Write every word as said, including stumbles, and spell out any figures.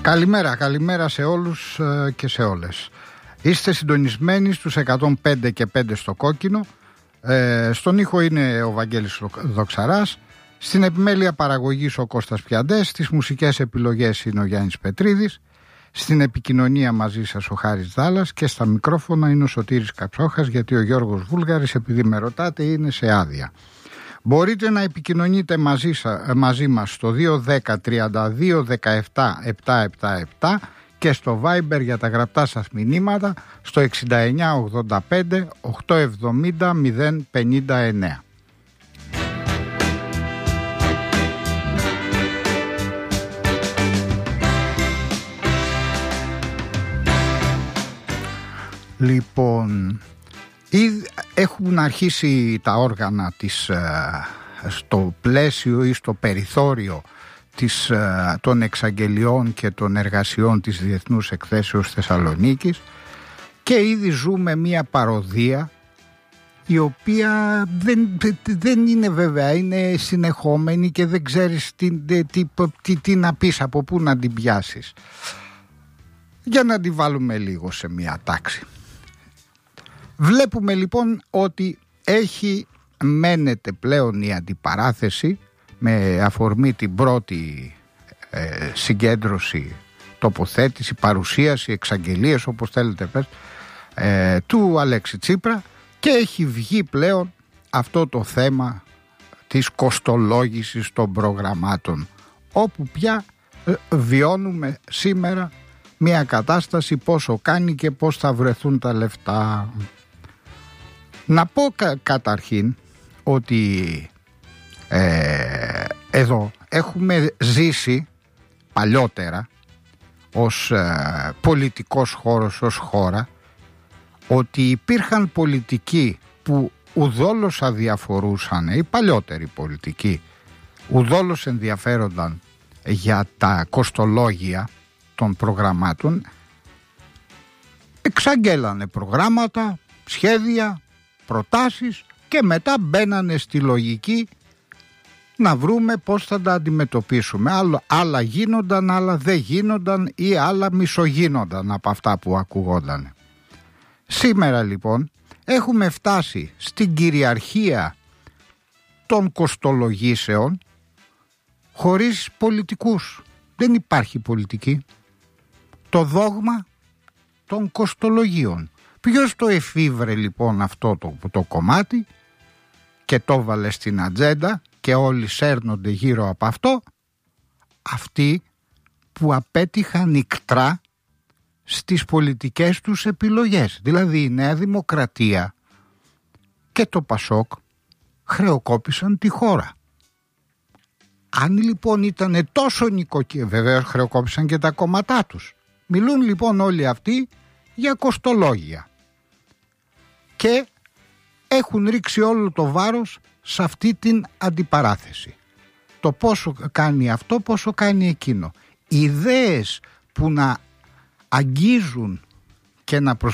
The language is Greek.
Καλημέρα, καλημέρα σε όλους και σε όλες. Είστε συντονισμένοι στους εκατόν πέντε και πέντε στο κόκκινο. ε, Στον ήχο είναι ο Βαγγέλης Δοξαράς. Στην επιμέλεια παραγωγής ο Κώστας Πιαντές. Στις μουσικές επιλογές είναι ο Γιάννης Πετρίδης. Στην επικοινωνία μαζί σας ο Χάρης Δάλλας. Και στα μικρόφωνα είναι ο Σωτήρης Καψόχας, γιατί ο Γιώργος Βούλγαρης, επειδή με ρωτάτε, είναι σε άδεια. Μπορείτε να επικοινωνείτε μαζί, μαζί μας στο δύο ένα μηδέν τριάντα δύο δεκαεπτά επτακόσια εβδομήντα επτά και στο Viber για τα γραπτά σας μηνύματα στο εξήντα εννιά ογδόντα πέντε οκτακόσια εβδομήντα μηδέν πενήντα εννέα. Λοιπόν, έχουν αρχίσει τα όργανα της, στο πλαίσιο ή στο περιθώριο της, των εξαγγελιών και των εργασιών της Διεθνούς Εκθέσεως Θεσσαλονίκης, και ήδη ζούμε μία παροδία η οποία δεν, δεν είναι βέβαια, είναι συνεχόμενη και δεν ξέρεις τι, τι, τι, τι να πεις, από πού να την πιάσεις. Για να την βάλουμε λίγο σε μία τάξη. Βλέπουμε λοιπόν ότι έχει μένεται πλέον η αντιπαράθεση με αφορμή την πρώτη ε, συγκέντρωση, τοποθέτηση, παρουσίαση, εξαγγελίες, όπως θέλετε πες, ε, του Αλέξη Τσίπρα, και έχει βγει πλέον αυτό το θέμα της κοστολόγησης των προγραμμάτων, όπου πια ε, βιώνουμε σήμερα μια κατάσταση πόσο κάνει και πώς θα βρεθούν τα λεφτά. Να πω κα, καταρχήν ότι ε, εδώ έχουμε ζήσει παλιότερα ως ε, πολιτικός χώρος, ως χώρα, ότι υπήρχαν πολιτικοί που ουδόλως αδιαφορούσαν, οι παλιότεροι πολιτικοί ουδόλως ενδιαφέρονταν για τα κοστολόγια των προγραμμάτων, εξαγγέλανε προγράμματα, σχέδια, προτάσεις και μετά μπαίνανε στη λογική να βρούμε πώς θα τα αντιμετωπίσουμε. Άλλα, άλλα γίνονταν, άλλα δεν γίνονταν ή άλλα μισογίνονταν από αυτά που ακουγόταν. Σήμερα λοιπόν έχουμε φτάσει στην κυριαρχία των κοστολογήσεων χωρίς πολιτικούς. Δεν υπάρχει πολιτική. Το δόγμα των κοστολογίων. Ποιος το εφήβρε λοιπόν αυτό το, το κομμάτι και το βάλε στην ατζέντα και όλοι σέρνονται γύρω από αυτό? Αυτοί που απέτυχαν ικτρά στις πολιτικές τους επιλογές. Δηλαδή η Νέα Δημοκρατία και το Πασόκ χρεοκόπησαν τη χώρα. Αν λοιπόν ήταν τόσο νοικοκυριά, βεβαίως χρεοκόπησαν και τα κόμματά τους. Μιλούν λοιπόν όλοι αυτοί για κοστολόγια και έχουν ρίξει όλο το βάρος σε αυτή την αντιπαράθεση. Το πόσο κάνει αυτό, πόσο κάνει εκείνο. Ιδέες που να αγγίζουν και να προσπαθούν